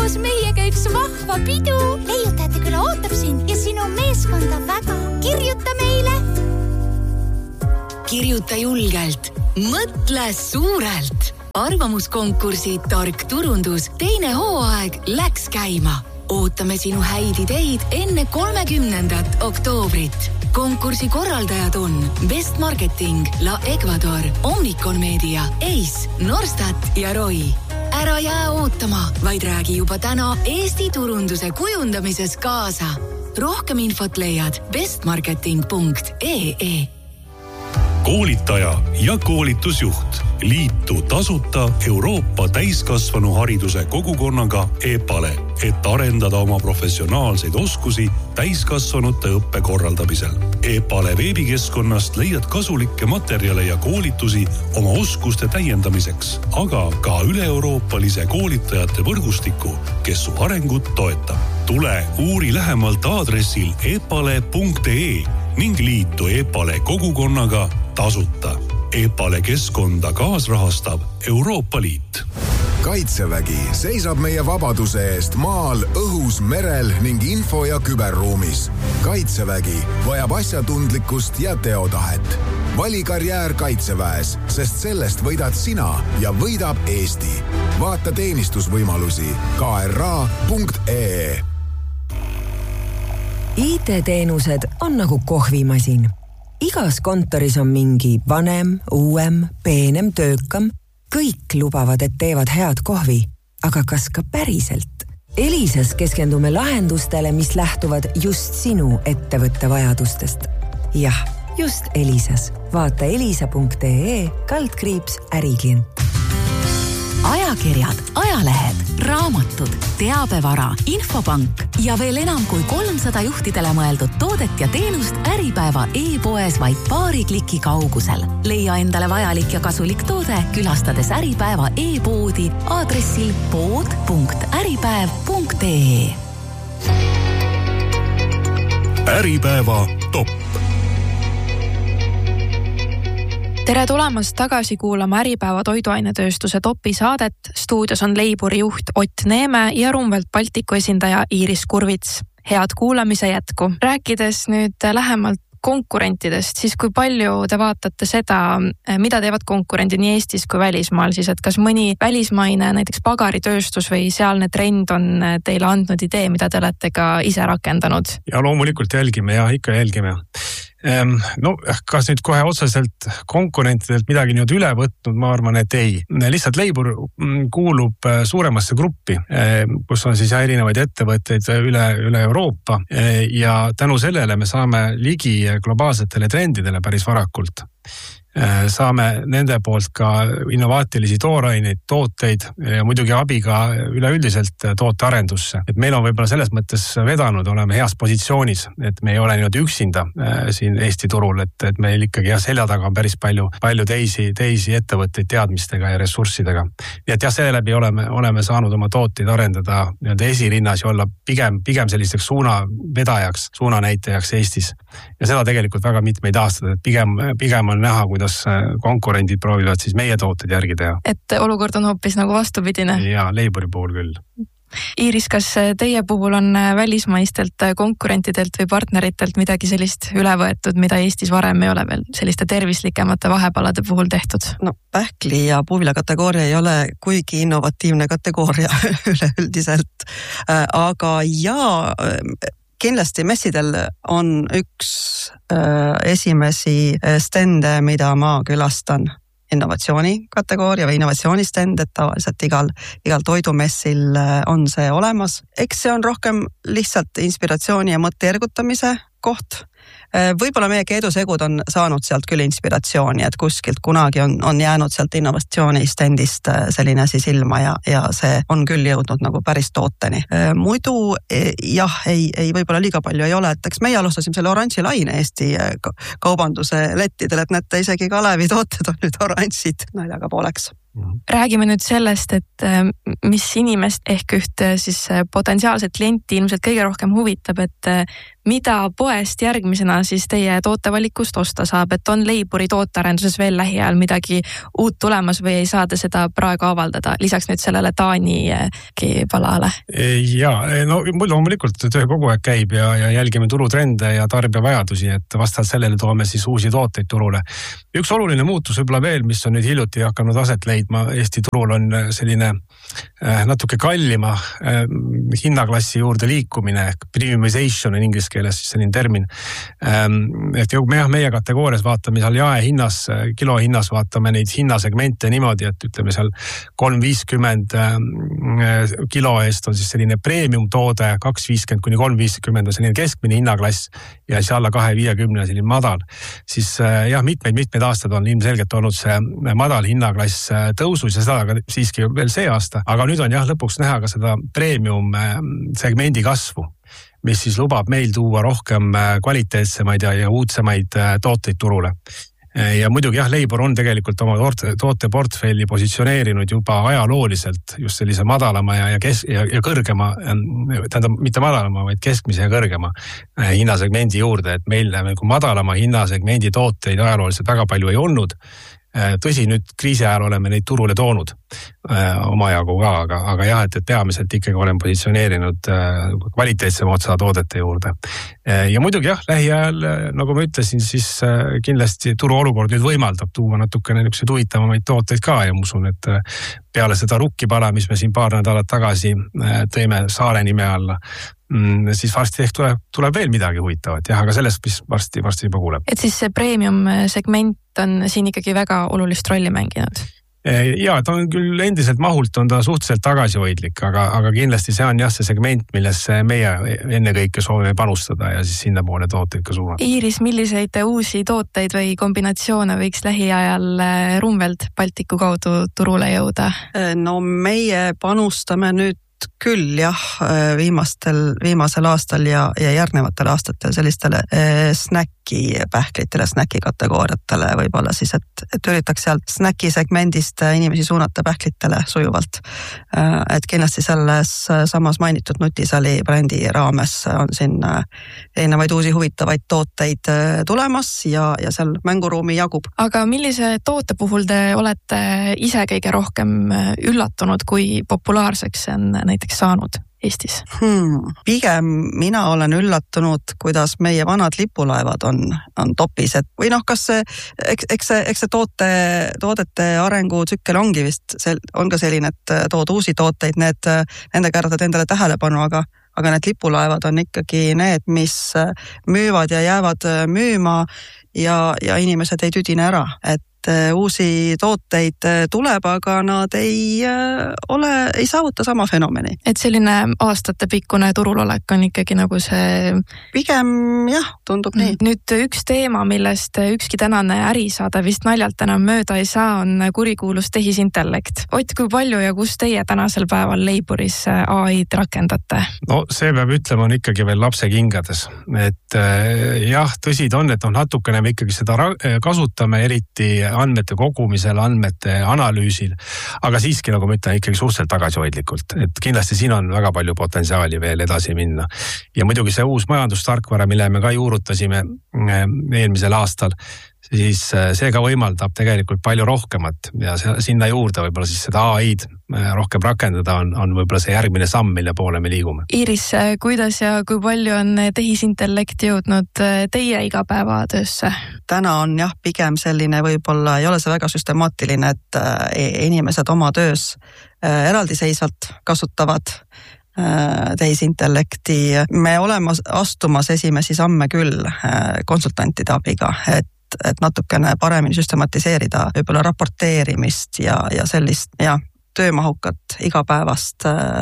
koos meiega üks vahva pidu. Leiutajate küla ootab sind ja sinu meeskonda väga. Kirjuta meile. Kirjuta julgelt. Mõtle suurelt. Arvamuskonkursi Tark turundus teine hooaeg läks käima. Ootame sinu häid ideid enne 30. oktoobrit. Konkursi korraldajad on Best Marketing, La Ecuador, Omnicon Media, Ace, Norstat ja Roy. Ära jää ootama, vaid räägi juba täna Eesti turunduse kujundamises kaasa. Rohkem infot leiad bestmarketing.ee. Koolitaja ja koolitusjuht. Liitu tasuta Euroopa täiskasvanu hariduse kogukonnaga EPALE, et arendada oma professionaalseid oskusi täiskasvanute õppe korraldamisel. EPALE veebikeskkonnast leiad kasulikke materjale ja koolitusi oma oskuste täiendamiseks, aga ka üle-euroopalise koolitajate võrgustiku, kes su arengut toetab. Tule uuri lähemalt aadressil epale.ee ning liitu EPALE kogukonnaga tasuta. EPALE keskkonda kaasrahastab Euroopa Liit. Kaitsevägi seisab meie vabaduse eest maal, õhus, merel ning info- ja küberruumis. Kaitsevägi vajab asjatundlikkust ja teotahet. Vali karjäär Kaitseväes, sest sellest võidad sina ja võidab Eesti. Vaata teenistusvõimalusi kra.ee. IT-teenused on nagu kohvimasin. Igas kontoris on mingi vanem, uuem, peenem, töökam. Kõik lubavad, et teevad head kohvi. Aga kas ka päriselt? Elisas keskendume lahendustele, mis lähtuvad just sinu ettevõtte vajadustest. Jah, just Elisas. Vaata elisa.ee/äriklient. Ajakirjad, ajalehed, raamatud, teabevara, infopank ja veel enam kui 300 juhtidele mõeldud toodet ja teenust Äripäeva e-poes vaid paari kliki kaugusel. Leia endale vajalik ja kasulik toode, külastades Äripäeva e-poodi aadressil pood.äripäev.ee. Äripäeva top. Tere tulemast tagasi kuulama Äripäeva toiduainetööstuse topi saadet. Stuudios on Leiburi juht Ott Neeme ja Rumvelt Baltiku esindaja Iiris Kurvits. Head kuulamise jätku. Rääkides nüüd lähemalt konkurentidest, siis kui palju te vaatate seda, mida teevad konkurendid nii Eestis kui välismaal, siis et kas mõni välismaine, näiteks pagaritööstus või sealne trend on teile andnud idee, mida te olete ka ise rakendanud? Ja loomulikult jälgime ja ikka jälgime. No, kas nüüd kohe otseselt konkurentidelt midagi nüüd üle võtnud, ma arvan, et ei. Lihtsalt Leibur kuulub suuremasse gruppi, kus on siis erinevaid ettevõtteid üle Euroopa ja tänu sellele me saame ligi globaalsetele trendidele päris varakult. Saame nende poolt ka innovaatilisi tooraineid, tooteid ja muidugi abi ka üleüldiselt tootearendusse. Et meil on võib-olla selles mõttes vedanud, oleme heas positsioonis, et me ei ole nüüd üksinda siin Eesti turul, et meil ikkagi selja taga on päris palju teisi ettevõtteid teadmistega ja ressurssidega. Nii et seeläbi oleme saanud oma tooteid arendada esirinnas ja olla pigem selliseks suunavedajaks, suunanäitajaks Eestis. Ja seda tegelikult väga mitmeid aastaid, et pigem on näha, kuidas konkurendid proovivad siis meie tooted järgi teha. Et olukord on hoopis nagu vastupidine. Ja Leiburi puhul küll. Iiris, kas teie puhul on välismaistelt konkurentidelt või partneritelt midagi sellist üle võetud, mida Eestis varem ei ole veel selliste tervislikemate vahepalade puhul tehtud? No, pähkli ja puuvila kategooria ei ole kuigi innovatiivne kategooria üleüldiselt, aga kindlasti messidel on üks esimesi stende, mida ma külastan. Innovatsiooni kategooria või innovatsioonistend, et tavaliselt igal toidumessil on see olemas. Eks see on rohkem lihtsalt inspiratsiooni ja mõtte ergutamise koht. Võib-olla meie keedusegud on saanud sealt küll inspiratsiooni, et kuskilt kunagi on jäänud sealt innovatsioonistendist selline asi silma ja see on küll jõudnud nagu päris tooteni. Muidu ei võib-olla liiga palju ei ole, et eks meie alustasime selle oranži laine Eesti kaubanduse lettidel, et näete isegi Kalevi tooted on nüüd oranžid naljaga pooleks. Räägime nüüd sellest, et mis inimest ehk üht siis potentsiaalset klienti ilmselt kõige rohkem huvitab, et mida poest järgmisena siis teie tootevalikust osta saab, et on Leiburi tootearenduses veel lähiajal midagi uut tulemas või ei saa te seda praegu avaldada, lisaks nüüd sellele Taani palale? No loomulikult töö kogu aeg käib ja jälgime turutrende ja tarbija vajadusi, et vastavalt sellele toome siis uusi tooteid turule. Üks oluline muutus võib-olla veel, mis on nüüd hiljuti hakanud aset leidma Eesti turul, on selline natuke kallima hinnaklassi juurde liikumine, premiumization on inglise keeles siis selline termin. Et meie kategoorias vaatame seal jaehinnas, kilohinnas vaatame neid hinnasegmente niimoodi, et ütleme seal 350 kilo eest on siis selline premium toode, 250 kuni 350 on selline keskmine hinnaklass ja siis alla 250 selline madal. Siis mitmeid aastad on ilmselgelt olnud see madal hinnaklass tõusus ja seda ka siiski veel see aasta. Aga nüüd on lõpuks näha ka seda premium segmendi kasvu, mis siis lubab meil tuua rohkem kvaliteetsemaid ja uudsemaid tooteid turule. Ja muidugi Leibur on tegelikult oma tooteportfelli positsioneerinud juba ajalooliselt just sellise madalama ja kõrgema, tähendab mitte madalama, vaid keskmise ja kõrgema hinnasegmendi juurde, et meil madalama hinnasegmendi tooteid ajalooliselt väga palju ei olnud. Tõsi, nüüd kriisi ajal oleme neid turule toonud omajagu ka, aga et peamiselt ikkagi oleme positsioneerinud kvaliteetsema otsa toodete juurde. Ja muidugi lähiajal, nagu ma ütlesin, siis kindlasti turu olukord nüüd võimaldab tuua natukene niisuguseid huvitavamaid tooteid ka ja ma usun, et peale seda rukkipala, mis me siin paar nädalat tagasi tõime Saare nime alla, siis varsti ehk tuleb veel midagi huvitavat, aga sellest, mis varsti juba kuuleb. Et siis see premium segment on siin ikkagi väga olulist rolli mänginud? Ja, ta on küll endiselt mahult on ta suhteliselt tagasihoidlik, aga kindlasti see on see segment, millesse meie enne kõike soovime panustada ja siis sinna poole tooteid ka suunata. Iiris, milliseid uusi tooteid või kombinatsioone võiks lähiajal Rumvelt Baltiku kaudu turule jõuda? No meie panustame nüüd küll viimasel aastal ja järgnevatel aastatel sellistele snäkipähklitele, snäkikategooriatele võib-olla siis, et üritaks sealt snäki segmendist inimesi suunata pähklitele sujuvalt. Et kindlasti selles samas mainitud Nutisali brändi raames on siin erinevaid uusi huvitavaid tooteid tulemas ja seal mänguruumi jagub. Aga millise toote puhul te olete ise kõige rohkem üllatunud, kui populaarseks see on näiteks saanud Eestis? Pigem mina olen üllatunud, kuidas meie vanad lipulaevad on topis, et või kas eks see toodete arengutsükkel ongi vist, on ka selline, et tood uusi tooteid, nende kärdad endale tähelepanu, aga need lipulaevad on ikkagi need, mis müüvad ja jäävad müüma ja inimesed ei tüdine ära, et uusi tooteid tuleb, aga nad ei saavuta sama fenomeni. Et selline aastatepikkune turulolek on ikkagi nagu see... Pigem tundub nii. Nüüd üks teema, millest ükski tänane ärisaade vist naljalt enam mööda ei saa, on kurikuulus tehisintellekt. Ott, kui palju ja kus teie tänasel päeval Leiburis AI-d rakendate? No see peab ütlema on ikkagi veel lapse kingades. Et tõsi on, et natukene me ikkagi seda kasutame eriti andmete kogumisel, andmete analüüsil, aga siiski, nagu ma ütlen, ikkagi suhteliselt tagasihoidlikult. Et kindlasti siin on väga palju potentsiaali veel edasi minna. Ja muidugi see uus majandustarkvara, mille me ka juurutasime eelmisel aastal, siis see ka võimaldab tegelikult palju rohkemat ja sinna juurde võib-olla siis seda AI-d rohkem rakendada on võib-olla see järgmine samm, mille poole me liigume. Iiris, kuidas ja kui palju on tehisintellekt jõudnud teie igapäevatöösse? Täna on pigem selline võib-olla ei ole see väga süstemaatiline, et inimesed oma töös eraldiseisvalt kasutavad tehisintellekti. Me oleme astumas esimesi samme küll konsultantide abiga, et natukene paremini süstematiseerida võib-olla raporteerimist ja sellist töömahukat igapäevast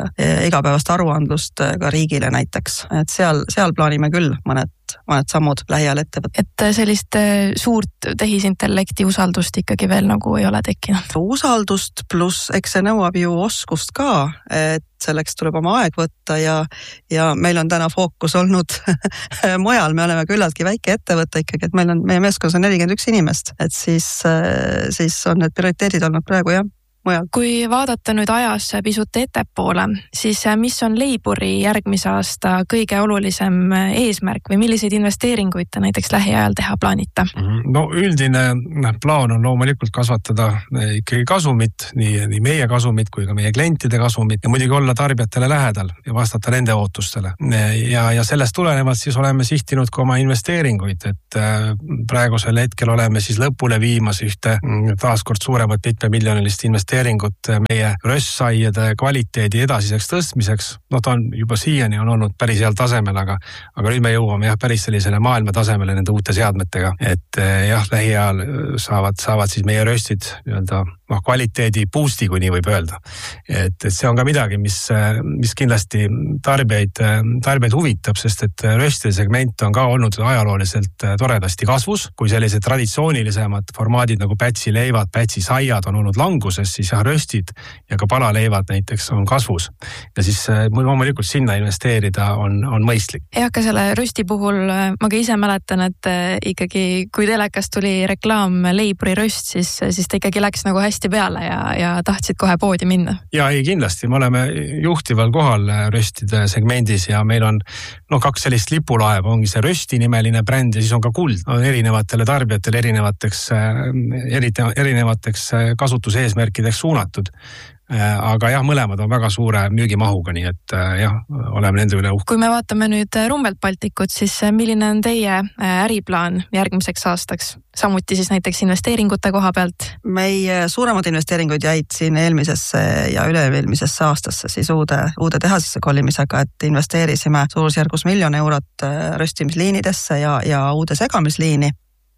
aruandlust ka riigile näiteks. Et seal plaanime küll mõned sammud lähiajal ette võtta. Et sellist suurt tehisintellekti usaldust ikkagi veel nagu ei ole tekkinud? Usaldust pluss, eks see nõuab ju oskust ka, et selleks tuleb oma aeg võtta ja meil on täna fookus olnud mujal, me oleme küllaltki väike ettevõte ikkagi, et meie meeskonnas on 41 inimest, et siis on need prioriteedid olnud praegu mujal. Kui vaadata nüüd ajas pisut ettepoole, siis mis on Leiburi järgmise aasta kõige olulisem eesmärk või milliseid investeeringuid te näiteks lähiajal teha plaanite? No üldine plaan on loomulikult kasvatada ikkagi kasumit, nii meie kasumit kui ka meie klientide kasumit ja muidugi olla tarbijatele lähedal ja vastata nende ootustele. Ja sellest tulenevalt siis oleme sihtinud ka oma investeeringuid, et praegusel hetkel oleme siis lõpule viimas ühte taaskord suuremat 7 miljonilist investeeringut meie rösssaiade kvaliteedi edasiseks tõstmiseks. No ta on juba siiani on olnud päris heal tasemel, aga nüüd me jõuame päris sellisele maailma tasemele nende uute seadmetega, et lähiajal saavad siis meie röstid kvaliteedi boost'i, kui nii võib öelda. Et see on ka midagi, mis kindlasti tarbijaid huvitab, sest et röstide segment on ka olnud ajalooliselt toredasti kasvus, kui sellised traditsioonilisemad formaadid nagu pätsileivad, pätsisaiad on olnud languses, siis röstid ja ka palaleivad näiteks on kasvus. Ja siis loomulikult sinna investeerida on mõistlik. Ka selle rösti puhul ma ka ise mäletan, et ikkagi kui telekas tuli reklaam Leiburi röst, siis ta ikkagi läks nagu hästi peale ja tahtsid kohe poodi minna. Ja kindlasti, me oleme juhtival kohal röstide segmendis ja meil on 2 sellist lipulaeva, ongi see rösti nimeline bränd ja siis on ka kuld. On erinevatele tarbijatele erinevateks kasutuseesmärkideks suunatud. Aga mõlemad on väga suure müügimahuga, nii et oleme nende üle uhked. Kui me vaatame nüüd Rumbelt Baltikut, siis milline on teie äriplaan järgmiseks aastaks? Samuti siis näiteks investeeringute koha pealt? Meie suuremad investeeringud jäid siin eelmisesse ja üle-eelmisesse aastasse siis uude tehasesse kolimisega, et investeerisime suurusjärgus 1 000 000 eurot röstimisliinidesse ja uude segamisliini.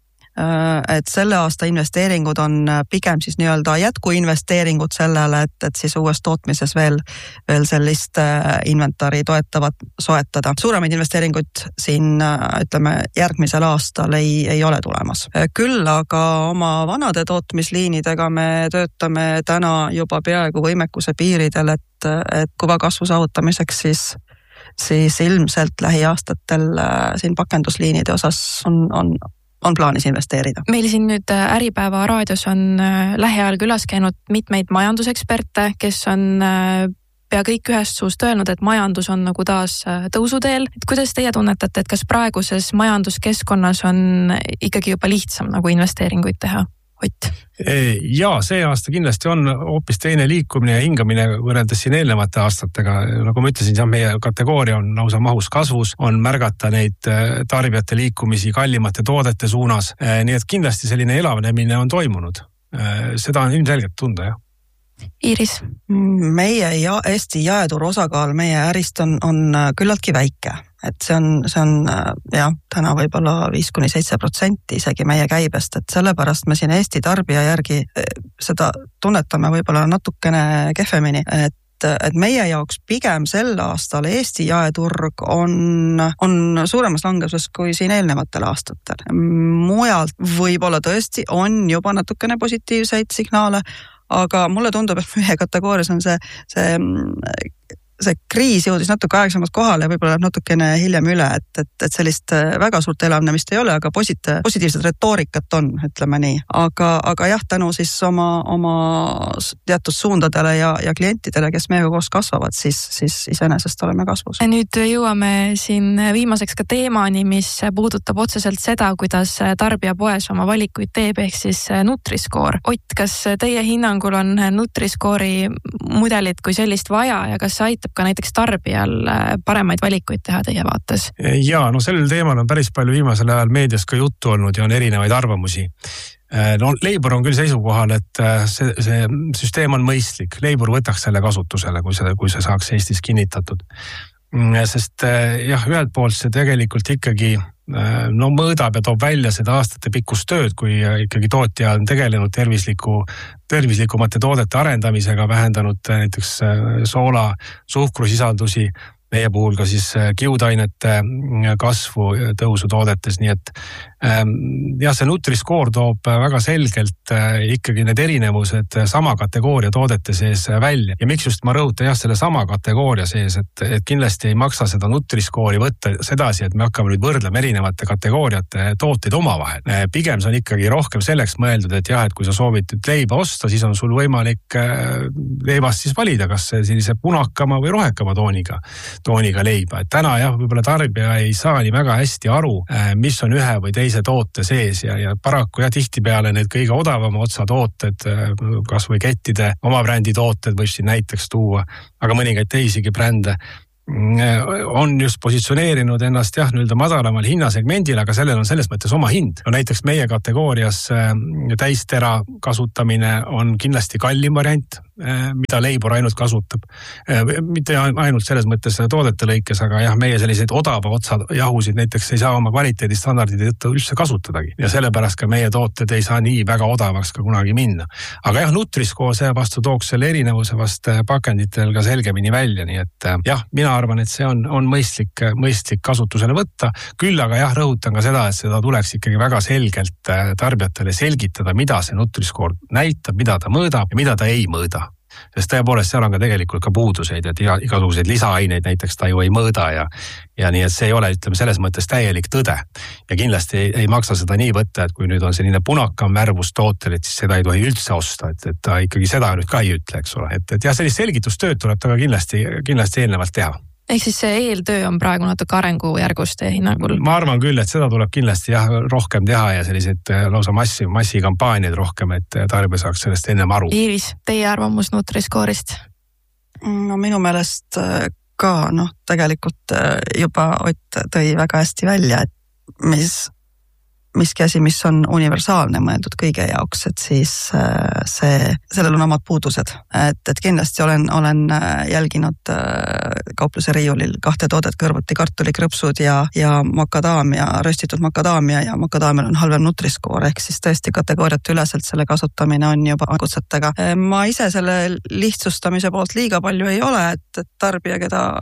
Et selle aasta investeeringud on pigem siis nii-öelda jätkuinvesteeringud sellele, et siis uues tootmises veel sellist inventari toetavat soetada. Suuremaid investeeringuid siin, ütleme, järgmisel aastal ei ole tulemas. Küll aga oma vanade tootmisliinidega me töötame täna juba peaaegu võimekuse piiridel, et kuva kasvu saavutamiseks siis ilmselt lähiaastatel siin pakendusliinide osas on plaanis investeerida. Meil siin nüüd Äripäeva raadios on lähiajal külas käinud mitmeid majanduseksperte, kes on pea kõik ühest suust öelnud, et majandus on nagu taas tõusuteel. Kuidas teie tunnetate, et kas praeguses majanduskeskkonnas on ikkagi juba lihtsam nagu investeeringuid teha? Ott? Ja see aasta kindlasti on hoopis teine liikumine ja hingamine võrreldes siin eelnevate aastatega. Nagu ma ütlesin, meie kategooria on lausa mahus kasvus, on märgata neid tarbijate liikumisi kallimate toodete suunas. Nii et kindlasti selline elavnemine on toimunud. Seda on ilmselgelt tunda, jah. Iiris? Meie Eesti jaeturu osakaal meie ärist on küllaltki väike. Et see on täna võib-olla 5-7% isegi meie käibest, et sellepärast me siin Eesti tarbija järgi seda tunnetame võib-olla natukene kehvemini, et meie jaoks pigem sel aastal Eesti jaeturg on suuremas languses kui siin eelnevatel aastatel. Mujalt võib-olla tõesti on juba natukene positiivseid signaale, aga mulle tundub, et meie kategoorias on see kriis jõudis natuke aegsemalt kohale ja võib-olla natukene hiljem üle, et sellist väga suurt elavnemist ei ole, aga positiivset retoorikat on, ütleme nii. Aga jah, tänu siis oma teatud suundadele ja klientidele, kes meiega koos kasvavad, siis iseenesest oleme kasvus. Nüüd jõuame siin viimaseks ka teemani, mis puudutab otseselt seda, kuidas tarbija poes oma valikuid teeb, ehk siis Nutri-Score. Ott, kas teie hinnangul on Nutri-Score'i mudelit kui sellist vaja ja kas see aitab ka näiteks tarbijal paremaid valikuid teha teie vaates? Ja, sellel teemal on päris palju viimasel ajal meedias ka juttu olnud ja on erinevaid arvamusi. Leibur on küll seisukohal, et see süsteem on mõistlik. Leibur võtaks selle kasutusele, kui see saaks Eestis kinnitatud. Sest ühelt poolt see tegelikult ikkagi mõõdab ja toob välja seda aastate pikkust tööd, kui ikkagi tootja on tegelenud tervislikumate toodete arendamisega, vähendanud näiteks soola, suhkrusisaldusi meie puhul ka siis kiudainete kasvu tõusu toodetes, nii et jah, see Nutri-Score toob väga selgelt ikkagi need erinevused sama kategooria toodete sees välja. Ja miks just ma rõhutan jah, selle sama kategooria sees, et kindlasti ei maksa seda Nutri-Score'i võtta sedasi, et me hakkame nüüd võrdlema erinevate kategooriate tooteid omavahel. Pigem see on ikkagi rohkem selleks mõeldud, et jah, et kui sa soovid leiba osta, siis on sul võimalik leibast siis valida, kas sellise punakama või rohekama tooniga leiba. Et täna jah, võib-olla tarbija ei saa nii väga hästi aru, mis on ühe või teise toote sees ja paraku jah, tihtipeale need kõige odavama otsa tooted, kas või kettide oma brändi tooted võib siin näiteks tuua, aga mõningaid teisigi brände on just positsioneerinud ennast jah, nii-öelda madalamal hinnasegmendil, aga sellel on selles mõttes oma hind. No näiteks meie kategoorias täistera kasutamine on kindlasti kallim variant, mida Leibur ainult kasutab. Mitte ainult selles mõttes toodete lõikes, aga jah, meie selliseid odava otsa jahusid näiteks ei saa oma kvaliteedistandardide tõttu üldse kasutadagi. Ja sellepärast ka meie tooted ei saa nii väga odavaks ka kunagi minna. Aga jah, Nutri-Score seevastu tooks selle erinevuse vast pakenditel ka selgemini välja, nii et jah, mina arvan, et see on mõistlik kasutusele võtta. Küll aga jah, rõhutan ka seda, et seda tuleks ikkagi väga selgelt tarbijatele selgitada, mida see Nutri-Score näitab, mida ta mõõdab ja mida ta ei mõõda. Sest tõepoolest seal on ka tegelikult ka puuduseid, et igasuguseid lisaaineid näiteks ta ju ei mõõda ja nii, et see ei ole, ütleme, selles mõttes täielik tõde. Ja kindlasti ei maksa seda nii võtta, et kui nüüd on selline punakam värvus tootel, et siis seda ei tohi üldse osta, et ta ikkagi seda nüüd ka ei ütle, eks ole. Et jah, sellist selgitustööd tuleb ta ka kindlasti eelnevalt teha. Ehk siis see eeltöö on praegu natuke arengujärgus teie hinnangul? Ma arvan küll, et seda tuleb kindlasti jah, rohkem teha ja selliseid lausa massikampaaniaid rohkem, et tarbija saaks sellest ennem aru. Iiris, teie arvamus Nutri-Score'ist? No minu meelest ka, tegelikult juba Ott tõi väga hästi välja, et miski asi, mis on universaalne mõeldud kõige jaoks, et siis sellel on omad puudused. Et kindlasti olen jälginud kaupluse riiulil 2 toodet kõrvuti, kartulikrõpsud ja makadaamia, röstitud makadaamia ja makadaamial on halvem Nutri-Score, ehk siis tõesti kategooriate üleselt selle kasutamine on juba kutsetega. Ma ise selle lihtsustamise poolt liiga palju ei ole, et tarbija,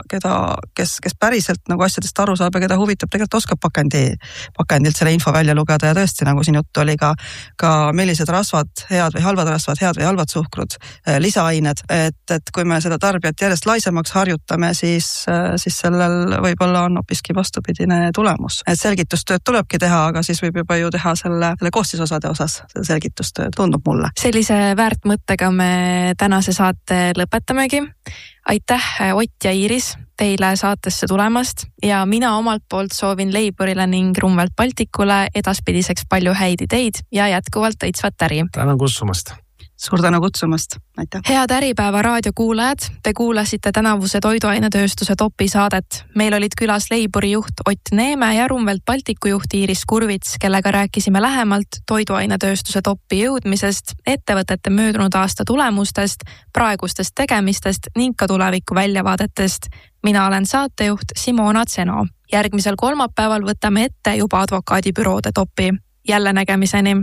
kes päriselt nagu asjadest aru saab ja keda huvitab, tegelikult oskab pakendilt selle info välja lugeda ja tõesti, nagu siin juttu oli ka millised rasvad, head või halvad rasvad, head või halvad suhkrud, lisaained, et kui me seda tarbijat järjest laisemaks harjutame, siis sellel võib-olla on hoopiski vastupidine tulemus. Et selgitustööd tulebki teha, aga siis võib juba ju teha selle koostisosade osas selgitustööd, tundub mulle. Sellise väärt mõttega me tänase saate lõpetamegi. Aitäh Ott ja Iiris teile saatesse tulemast ja mina omalt poolt soovin Leiburile ning Rumvelt Baltikule edaspidiseks palju häid ideid ja jätkuvalt õitsvat äri. Tänan kutsumast. Suur tänu kutsumast. Aitäh. Head Äripäeva raadiokuulajad, te kuulasite tänavuse toiduainetööstuse topi saadet. Meil olid külas Leiburi juht Ott Neeme ja Rumvelt Baltiku juht Iiris Kurvits, kellega rääkisime lähemalt toiduainetööstuse toppi jõudmisest, ettevõtete möödunud aasta tulemustest, praegustest tegemistest ning ka tuleviku väljavaadetest. Mina olen saatejuht Simona Tseno. Järgmisel kolmapäeval võtame ette juba advokaadibüroode topi. Jälle nägemiseni.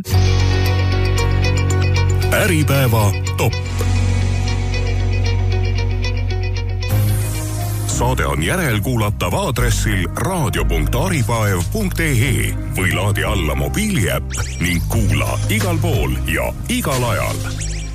Äripäeva top. Saade on järelkuulatav aadressil raadio.aripaev.ee või laadi alla mobiiliäpp ning kuula igal pool ja igal ajal.